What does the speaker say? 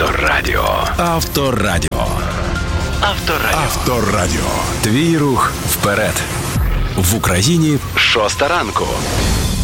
Авторадіо. Твій рух вперед. В Україні 6 ранку.